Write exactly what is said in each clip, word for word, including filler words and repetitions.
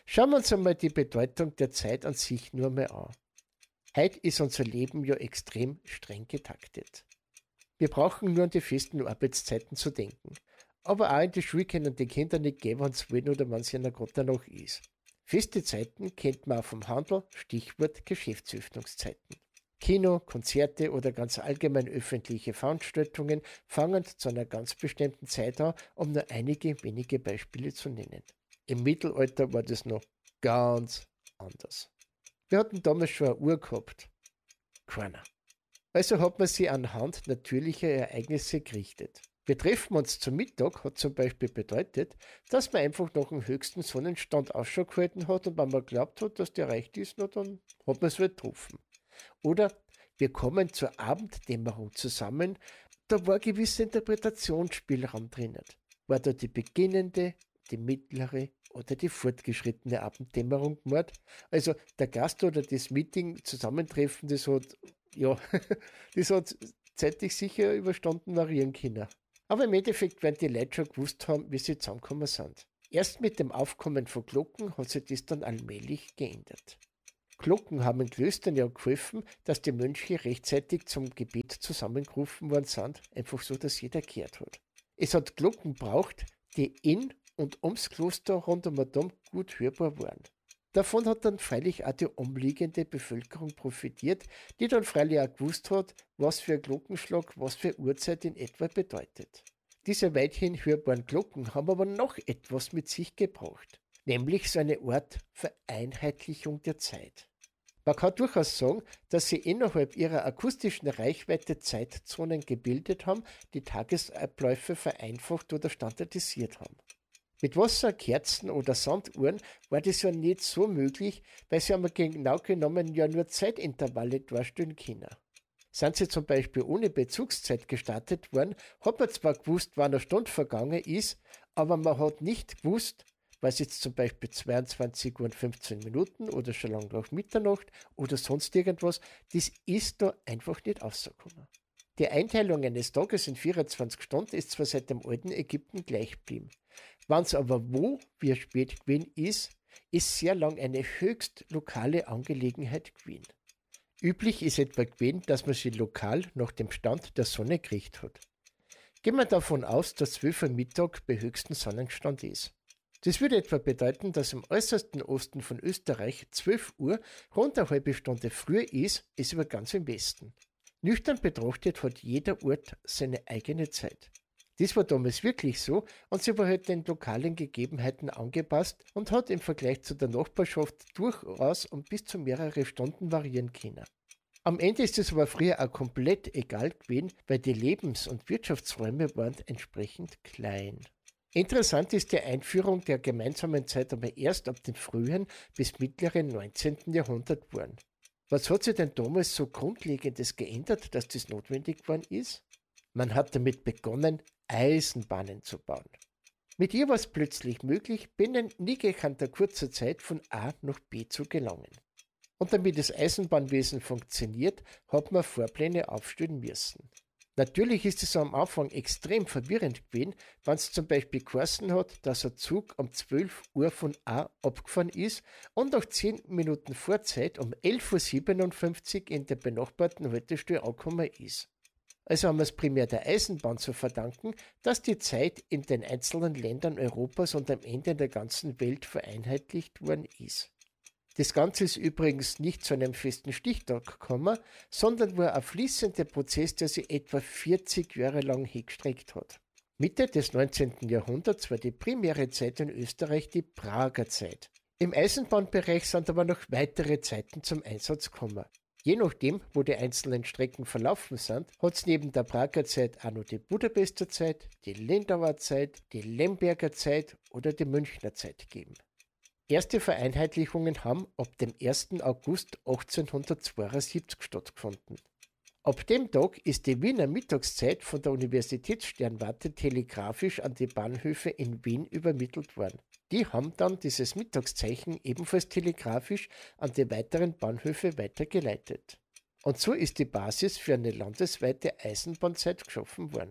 Schauen wir uns einmal die Bedeutung der Zeit an sich nur mal an. Heute ist unser Leben ja extrem streng getaktet. Wir brauchen nur an die festen Arbeitszeiten zu denken. Aber auch in die Schule können die Kinder nicht gehen, wenn sie wollen oder wenn es ihnen gerade danach ist. Feste Zeiten kennt man auch vom Handel, Stichwort Geschäftsöffnungszeiten. Kino, Konzerte oder ganz allgemein öffentliche Veranstaltungen fangen zu einer ganz bestimmten Zeit an, um nur einige wenige Beispiele zu nennen. Im Mittelalter war das noch ganz anders. Wir hatten damals schon eine Uhr gehabt. Keiner. Also hat man sie anhand natürlicher Ereignisse gerichtet. Wir treffen uns zum Mittag hat zum Beispiel bedeutet, dass man einfach nach dem höchsten Sonnenstand Ausschau gehalten hat und wenn man glaubt hat, dass der erreicht ist, na, dann hat man es halt getroffen. Oder wir kommen zur Abenddämmerung zusammen, da war gewisser Interpretationsspielraum drinnen. War da die beginnende, die mittlere oder die fortgeschrittene Abenddämmerung gemacht? Also der Gast oder das Meeting, Zusammentreffen, das hat, ja, das hat zeitlich sicher überstanden variieren können. Aber im Endeffekt werden die Leute schon gewusst haben, wie sie zusammengekommen sind. Erst mit dem Aufkommen von Glocken hat sich das dann allmählich geändert. Glocken haben in Klöstern ja geholfen, dass die Mönche rechtzeitig zum Gebet zusammengerufen worden sind, einfach so, dass jeder gehört hat. Es hat Glocken gebraucht, die in und ums Kloster rund um Madame gut hörbar waren. Davon hat dann freilich auch die umliegende Bevölkerung profitiert, die dann freilich auch gewusst hat, was für ein Glockenschlag, was für Uhrzeit in etwa bedeutet. Diese weithin hörbaren Glocken haben aber noch etwas mit sich gebracht, nämlich so eine Art Vereinheitlichung der Zeit. Man kann durchaus sagen, dass sie innerhalb ihrer akustischen Reichweite Zeitzonen gebildet haben, die Tagesabläufe vereinfacht oder standardisiert haben. Mit Wasser, Kerzen oder Sanduhren war das ja nicht so möglich, weil sie aber genau genommen ja nur Zeitintervalle darstellen können. Sind sie zum Beispiel ohne Bezugszeit gestartet worden, hat man zwar gewusst, wann eine Stunde vergangen ist, aber man hat nicht gewusst, was jetzt zum Beispiel zweiundzwanzig Uhr und fünfzehn Minuten oder schon lang nach Mitternacht oder sonst irgendwas, das ist da einfach nicht rausgekommen. Die Einteilung eines Tages in vierundzwanzig Stunden ist zwar seit dem alten Ägypten gleich geblieben. Wann es aber wo, wie spät gewesen ist, ist sehr lang eine höchst lokale Angelegenheit gewesen. Üblich ist etwa gewesen, dass man sich lokal nach dem Stand der Sonne gerichtet hat. Gehen wir davon aus, dass zwölf Uhr Mittag bei höchstem Sonnenstand ist. Das würde etwa bedeuten, dass im äußersten Osten von Österreich zwölf Uhr rund eine halbe Stunde früher ist, als über ganz im Westen. Nüchtern betrachtet hat jeder Ort seine eigene Zeit. Das war damals wirklich so und sie war halt den lokalen Gegebenheiten angepasst und hat im Vergleich zu der Nachbarschaft durchaus um bis zu mehrere Stunden variieren können. Am Ende ist es aber früher auch komplett egal gewesen, weil die Lebens- und Wirtschaftsräume waren entsprechend klein. Interessant ist die Einführung der gemeinsamen Zeit aber erst ab dem frühen bis mittleren neunzehnten Jahrhundert geworden. Was hat sich denn damals so Grundlegendes geändert, dass das notwendig geworden ist? Man hat damit begonnen, Eisenbahnen zu bauen. Mit ihr war es plötzlich möglich, binnen nie gekannter kurzer Zeit von A nach B zu gelangen. Und damit das Eisenbahnwesen funktioniert, hat man Fahrpläne aufstellen müssen. Natürlich ist es am Anfang extrem verwirrend gewesen, wenn es zum Beispiel geheißen hat, dass ein Zug um zwölf Uhr von A abgefahren ist und nach zehn Minuten Vorzeit um elf Uhr siebenundfünfzig in der benachbarten Haltestelle angekommen ist. Also haben wir es primär der Eisenbahn zu verdanken, dass die Zeit in den einzelnen Ländern Europas und am Ende in der ganzen Welt vereinheitlicht worden ist. Das Ganze ist übrigens nicht zu einem festen Stichtag gekommen, sondern war ein fließender Prozess, der sich etwa vierzig Jahre lang hingestreckt hat. Mitte des neunzehnten Jahrhunderts war die primäre Zeit in Österreich die Prager Zeit. Im Eisenbahnbereich sind aber noch weitere Zeiten zum Einsatz gekommen. Je nachdem, wo die einzelnen Strecken verlaufen sind, hat es neben der Prager Zeit auch noch die Budapester Zeit, die Lindauer Zeit, die Lemberger Zeit oder die Münchner Zeit gegeben. Erste Vereinheitlichungen haben ab dem ersten August achtzehnhundertzweiundsiebzig stattgefunden. Ab dem Tag ist die Wiener Mittagszeit von der Universitätssternwarte telegrafisch an die Bahnhöfe in Wien übermittelt worden. Die haben dann dieses Mittagszeichen ebenfalls telegrafisch an die weiteren Bahnhöfe weitergeleitet. Und so ist die Basis für eine landesweite Eisenbahnzeit geschaffen worden.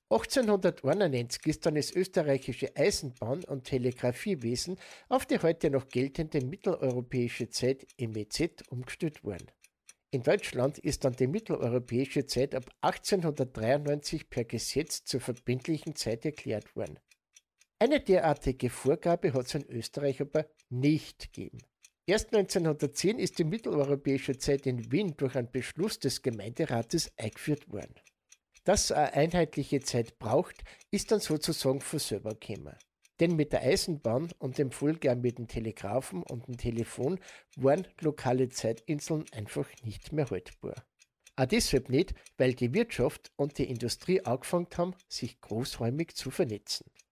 achtzehnhunderteinundneunzig ist dann das österreichische Eisenbahn- und Telegrafiewesen auf die heute noch geltende mitteleuropäische Zeit M E Z umgestellt worden. In Deutschland ist dann die mitteleuropäische Zeit ab achtzehnhundertdreiundneunzig per Gesetz zur verbindlichen Zeit erklärt worden. Eine derartige Vorgabe hat es in Österreich aber nicht gegeben. Erst neunzehnhundertzehn ist die mitteleuropäische Zeit in Wien durch einen Beschluss des Gemeinderates eingeführt worden. Dass es eine einheitliche Zeit braucht, ist dann sozusagen von selber gekommen. Denn mit der Eisenbahn und dem Folge auch mit dem Telegraphen und dem Telefon waren lokale Zeitinseln einfach nicht mehr haltbar. Auch deshalb nicht, weil die Wirtschaft und die Industrie angefangen haben, sich großräumig zu vernetzen.